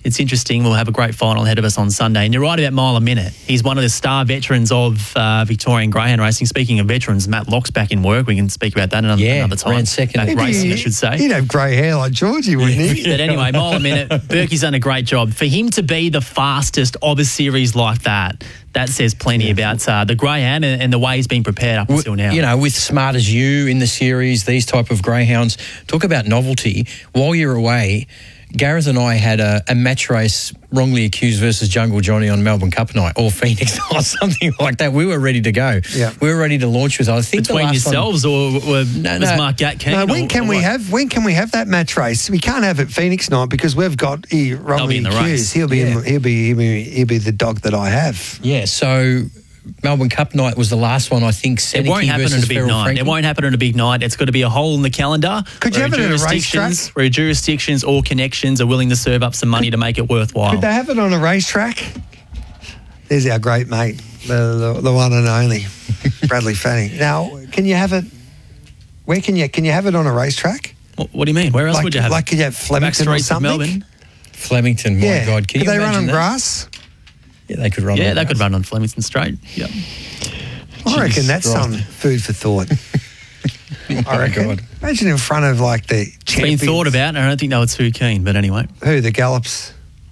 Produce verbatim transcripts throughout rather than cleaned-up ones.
it's interesting. We'll have a great final ahead of us on Sunday. And you're right about Mile a Minute. He's one of the star veterans of uh, Victorian greyhound racing. Speaking of veterans, Matt Locke's back in work. We can speak about that another, yeah, another time. ran second. Back racing, I should say. He'd have grey hair like Georgie, wouldn't he? But anyway, Mile a Minute, Berkey's done a great job. For him to be the fastest of a series like that, that says plenty yeah. about uh, the greyhound and, and the way he's been prepared up until now. You know, with Smart As You in the series, these type of greyhounds, talk about novelty. While you're away, Gareth and I had a, a match race, Wrongly Accused versus Jungle Johnny on Melbourne Cup night, or Phoenix or something like that. We were ready to go. Yeah. We were ready to launch with. I think between the last yourselves one, or, or no, was no, Mark Gatt keen? No, when or, can or we what? have when can we have that match race? We can't have it Phoenix night because we've got he Wrongly in the race. Accused. He'll be Yeah. in, he'll be he'll be he'll be the dog that I have. Yeah, so Melbourne Cup night was the last one, I think. It won't Seneke happen on versus a big Feral night. Frankie. It won't happen on a big night. It's got to be a hole in the calendar. Could you where have it at a jurisdictions- racetrack? Where jurisdictions or connections are willing to serve up some money to make it worthwhile. Could they have it on a racetrack? There's our great mate, the, the, the one and only, Bradley Fanning. Now, can you have it? Where can you can you have it on a racetrack? What, what do you mean? Where else like, would you have like it? could you have Back Flemington or streets of something? Melbourne? Flemington, my Yeah. God. Can could you they run imagine on that? grass? Yeah, they could run Yeah, on they grass. could run on Flemington Straight. Yeah. I reckon Jeez, that's right. some food for thought. Oh, I reckon. God. Imagine in front of like the It's been champions. thought about, and I don't think they were too keen, but anyway. Who, the Gallops?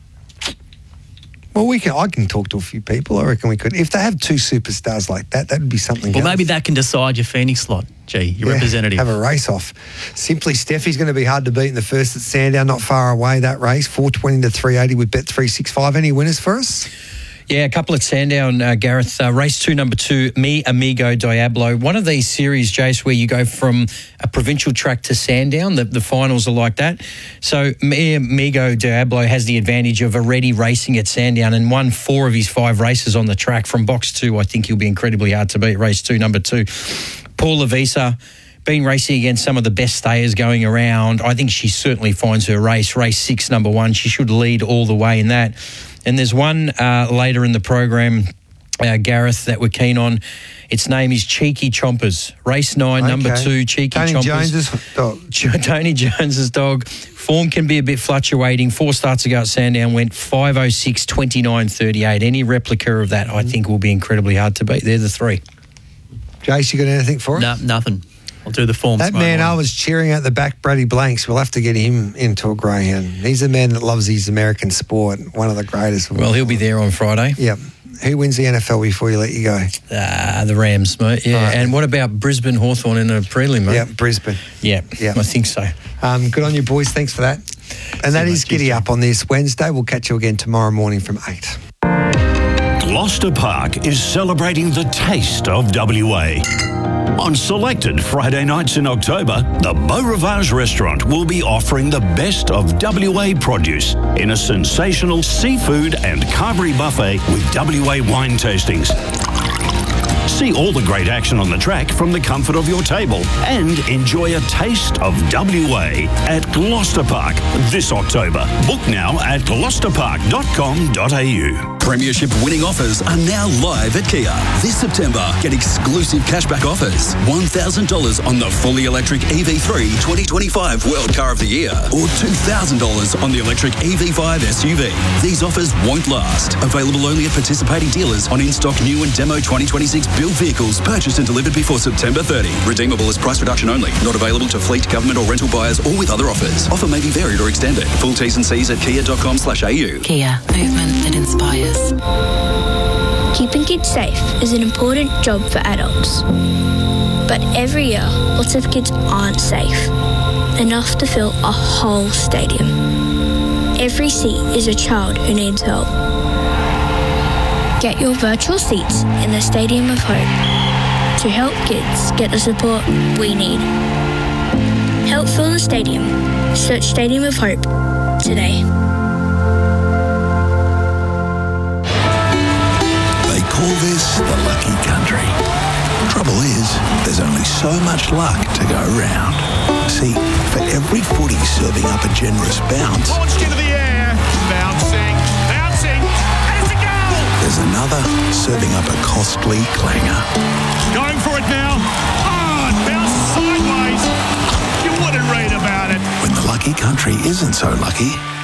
Well, we can. I can talk to a few people. I reckon we could. If they have two superstars like that, that would be something Well, else. maybe that can decide your Phoenix slot, G, your Yeah, representative. Have a race off. Simply Steffi's going to be hard to beat in the first at Sandown, not far away, that race. four twenty to three eighty with Bet three sixty-five. Any winners for us? Yeah, a couple at Sandown, uh, Gareth. Uh, race two, number two, Mi Amigo Diablo. One of these series, Jace, where you go from a provincial track to Sandown. The, the finals are like that. So Mi Amigo Diablo has the advantage of already racing at Sandown and won four of his five races on the track. From box two, I think he'll be incredibly hard to beat. Race two, number two. Paul Lavisa, been racing against some of the best stayers going around. I think she certainly finds her race. Race six, number one. She should lead all the way in that. And there's one uh, later in the program, uh, Gareth, that we're keen on. Its name is Cheeky Chompers. Race nine, Okay. number two, Cheeky Tony Chompers. Jones's dog. Tony Jones's dog. Form can be a bit fluctuating. Four starts ago at Sandown went five oh six, twenty-nine, thirty-eight. Any replica of that, I think, will be incredibly hard to beat. They're the three. Jace, you got anything for us? No, nothing. I'll do the form That tomorrow man I morning. was cheering at the back, Brady Blanks, we'll have to get him into a greyhound. He's a man that loves his American sport, one of the greatest. of all Well, he'll be time. there on Friday. Yep. Who wins the N F L before you let you go? Ah, the Rams, mate. Yeah. Right. And what about Brisbane Hawthorn in a prelim, mate? Yeah, Brisbane. Yeah, Yeah. I think so. Um, good on you, boys. Thanks for that. And that you, is mate. Giddy Cheers, Up on this Wednesday. We'll catch you again tomorrow morning from eight. Gloucester Park is celebrating the taste of W A. On selected Friday nights in October, the Beau Rivage restaurant will be offering the best of W A produce in a sensational seafood and carvery buffet with W A wine tastings. See all the great action on the track from the comfort of your table and enjoy a taste of W A at Gloucester Park this October. Book now at gloucester park dot com dot a u. Premiership winning offers are now live at Kia. This September, get exclusive cashback offers. one thousand dollars on the fully electric E V three twenty twenty-five World Car of the Year or two thousand dollars on the electric E V five S U V. These offers won't last. Available only at participating dealers on in-stock new and demo twenty twenty-six built vehicles purchased and delivered before September thirtieth. Redeemable as price reduction only. Not available to fleet, government or rental buyers or with other offers. Offer may be varied or extended. Full T's and C's at kia dot com slash a u. Kia, movement that inspires. Keeping kids safe is an important job for adults. But every year, lots of kids aren't safe enough to fill a whole stadium. Every seat is a child who needs help. Get your virtual seats in the Stadium of Hope to help kids get the support we need. Help fill the stadium. Search Stadium of Hope today. They call this the lucky country. Trouble is, there's only so much luck to go round. See, for every footy serving up a generous bounce, Launched into the air, bouncing, bouncing, and it's a goal! there's another serving up a costly clanger. Going for it now. Oh, it bounced sideways. You wouldn't read about it. When the lucky country isn't so lucky,